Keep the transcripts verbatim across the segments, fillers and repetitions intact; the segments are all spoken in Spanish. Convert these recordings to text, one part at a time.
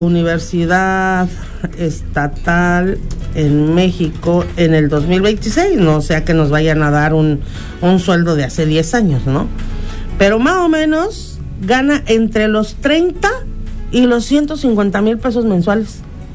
Universidad estatal en México en el dos mil veintiséis, no sea que nos vayan a dar un, un sueldo de hace diez años, ¿no? Pero más o menos gana entre los treinta y los ciento cincuenta mil pesos mensuales.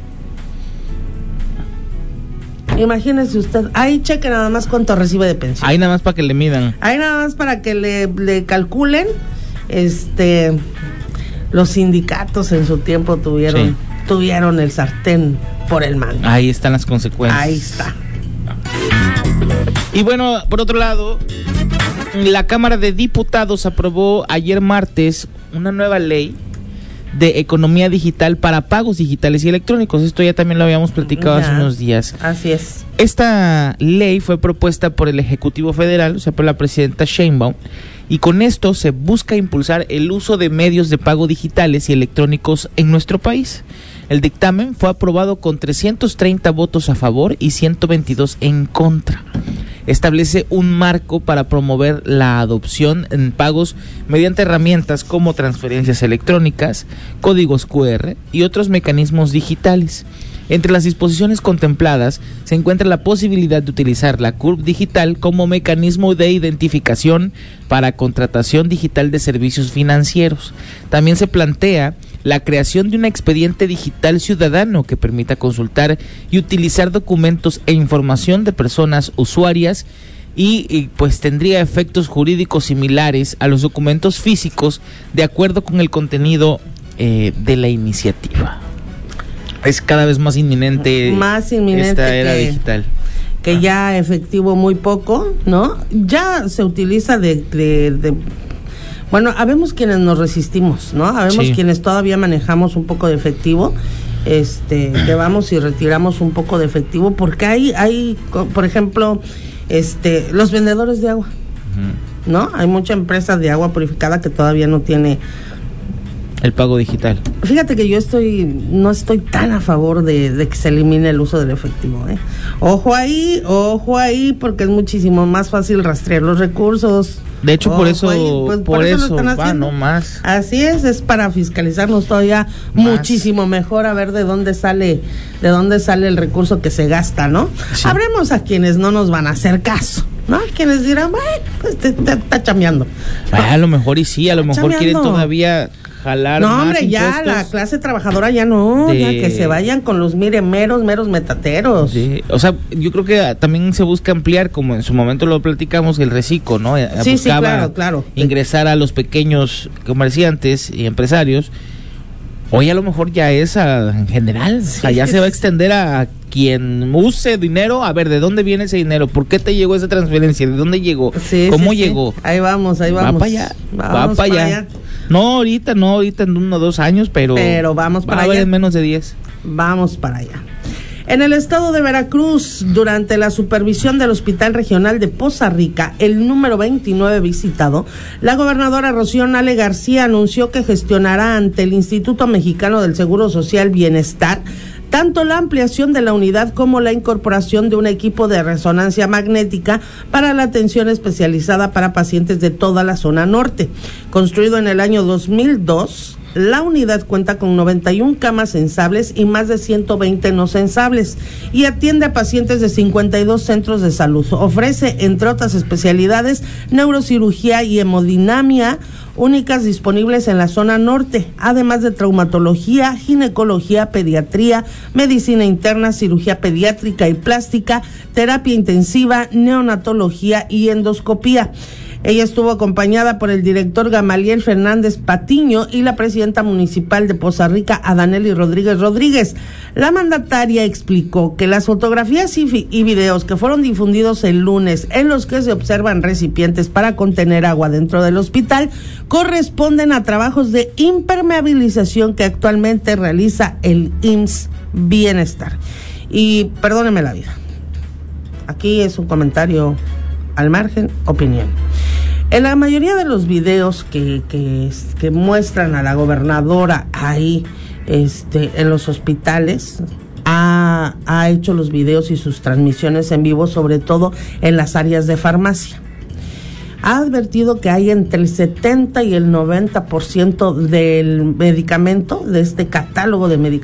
Imagínese usted, ahí cheque nada más cuánto recibe de pensión. Ahí nada más para que le midan. Ahí nada más para que le, le calculen, este... Los sindicatos en su tiempo tuvieron, sí. tuvieron el sartén por el mango. Ahí están las consecuencias. Ahí está. Y bueno, por otro lado, la Cámara de Diputados aprobó ayer martes una nueva ley de economía digital para pagos digitales y electrónicos. Esto ya también lo habíamos platicado ya, hace unos días. Así es. Esta ley fue propuesta por el Ejecutivo Federal, o sea, por la presidenta Sheinbaum, y con esto se busca impulsar el uso de medios de pago digitales y electrónicos en nuestro país. El dictamen fue aprobado con trescientos treinta votos a favor y ciento veintidós en contra. Establece un marco para promover la adopción en pagos mediante herramientas como transferencias electrónicas, códigos cu erre y otros mecanismos digitales. Entre las disposiciones contempladas se encuentra la posibilidad de utilizar la C U R P digital como mecanismo de identificación para contratación digital de servicios financieros. También se plantea la creación de un expediente digital ciudadano que permita consultar y utilizar documentos e información de personas usuarias y, y pues tendría efectos jurídicos similares a los documentos físicos de acuerdo con el contenido eh, de la iniciativa. Es cada vez más inminente, más inminente esta era que, digital. Que ah. ya efectivo muy poco, ¿no? Ya se utiliza de... de, de bueno, habemos quienes nos resistimos, ¿no? Habemos sí. quienes todavía manejamos un poco de efectivo, este, que vamos y retiramos un poco de efectivo, porque hay, hay por ejemplo, este, los vendedores de agua, uh-huh. ¿no? Hay mucha empresa de agua purificada que todavía no tiene... el pago digital. Fíjate que yo estoy, no estoy tan a favor de, de que se elimine el uso del efectivo, ¿eh? Ojo ahí, ojo ahí, porque es muchísimo más fácil rastrear los recursos. De hecho, ojo por eso, ahí, pues, por, por eso, eso va, no más. Así es, es para fiscalizarnos todavía más. Muchísimo mejor a ver de dónde sale, de dónde sale el recurso que se gasta, ¿no? Sí. Habremos a quienes no nos van a hacer caso, ¿no? Quienes dirán, bueno, pues te, te, está chameando. Ah, a lo mejor y sí, a lo mejor chameando. Quieren todavía jalar no, más hombre, ya la clase trabajadora ya no, de... ya que se vayan con los mire meros, meros metateros. Sí. O sea, yo creo que también se busca ampliar, como en su momento lo platicamos, el reciclo, ¿no? Sí, Buscaba sí, claro, claro. ingresar a los pequeños comerciantes y empresarios. Hoy a lo mejor ya es a, en general, sí, o sea, ya sí, se va a extender a quien use dinero, a ver, ¿de dónde viene ese dinero? ¿Por qué te llegó esa transferencia? ¿De dónde llegó? Sí, ¿Cómo sí, llegó? Sí. Ahí vamos, ahí vamos. Va para allá, va para allá. allá. No ahorita, no ahorita en uno o dos años, pero, pero vamos para allá. En menos de diez. Vamos para allá. En el estado de Veracruz, durante la supervisión del Hospital Regional de Poza Rica, el número veintinueve visitado, la gobernadora Rocío Nale García anunció que gestionará ante el Instituto Mexicano del Seguro Social Bienestar tanto la ampliación de la unidad como la incorporación de un equipo de resonancia magnética para la atención especializada para pacientes de toda la zona norte. Construido en el año dos mil dos, la unidad cuenta con noventa y una camas sensables y más de ciento veinte no sensables y atiende a pacientes de cincuenta y dos centros de salud. Ofrece, entre otras especialidades, neurocirugía y hemodinamia, únicas disponibles en la zona norte, además de traumatología, ginecología, pediatría, medicina interna, cirugía pediátrica y plástica, terapia intensiva, neonatología y endoscopía. Ella estuvo acompañada por el director Gamaliel Fernández Patiño y la presidenta municipal de Poza Rica, Adaneli Rodríguez Rodríguez. La mandataria explicó que las fotografías y, fi- y videos que fueron difundidos el lunes, en los que se observan recipientes para contener agua dentro del hospital, corresponden a trabajos de impermeabilización que actualmente realiza el I M S S Bienestar. Y perdóneme la vida, aquí es un comentario al margen, opinión. En la mayoría de los videos que, que, que muestran a la gobernadora ahí este, en los hospitales, ha, ha hecho los videos y sus transmisiones en vivo, sobre todo en las áreas de farmacia. Ha advertido que hay entre el setenta y el noventa por ciento del medicamento, de este catálogo de medicamentos,